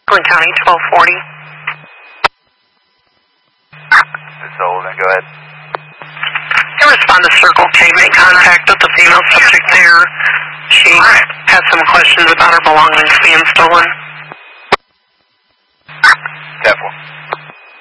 Glen County, 1240. Ms. Sullivan, go ahead. In response to Circle K, make contact with the female subject there. She has some questions about her belongings being stolen.